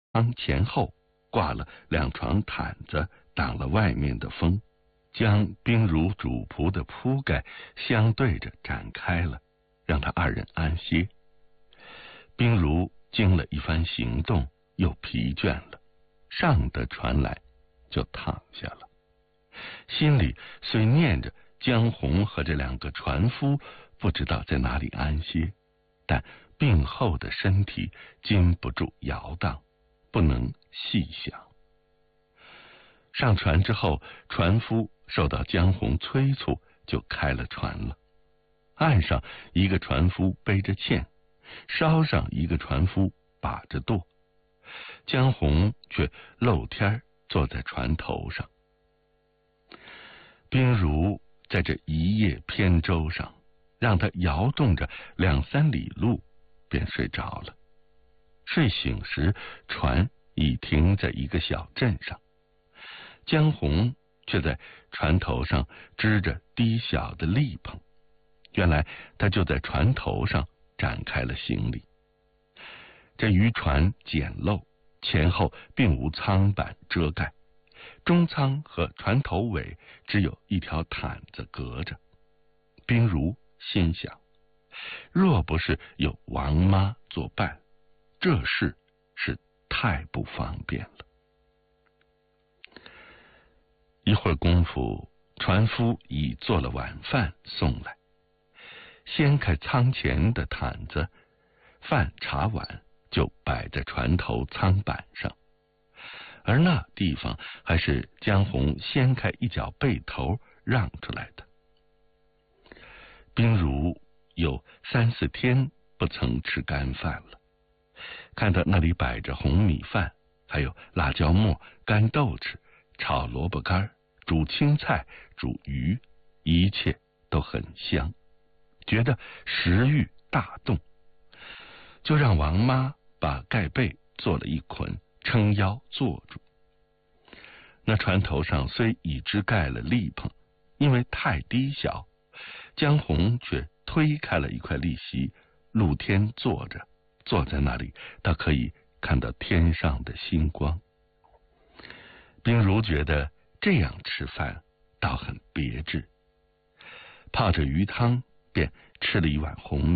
舱前后挂了2床毯子，挡了外面的风，将冰如主仆的铺盖相对着展开了，让他2人安歇。冰如经了一番行动，又疲倦了，上得船来就躺下了，心里虽念着江红和这2个船夫不知道在哪里安歇，但病后的身体禁不住摇荡，不能细想。上船之后，船夫受到江红催促，就开了船了。岸上一个船夫背着涧，梢上一个船夫把着舵，江红却露天坐在船头上。冰如在这一叶扁舟上，让他摇动着2、3里路，便睡着了。睡醒时，船已停在一个小镇上，江红却在船头上支着低小的立棚，原来他就在船头上展开了行李。这渔船简陋，前后并无舱板遮盖，中舱和船头尾只有一条毯子隔着。冰如心想，若不是有王妈作伴，这事是太不方便了。一会儿功夫，船夫已做了晚饭送来，掀开舱前的毯子，饭茶碗就摆在船头舱板上，而那地方还是江红掀开一角被头让出来的。冰如有3、4天不曾吃干饭了，看到那里摆着红米饭，还有辣椒末、干豆豉、炒萝卜干、煮青菜、煮鱼，一切都很香，觉得食欲大动，就让王妈把盖被做了一捆，撑腰坐住。那船头上虽已支盖了立棚，因为太低小，江红却推开了一块立席，露天坐着，坐在那里倒可以看到天上的星光。冰如觉得这样吃饭倒很别致，泡着鱼汤便吃了一碗红米。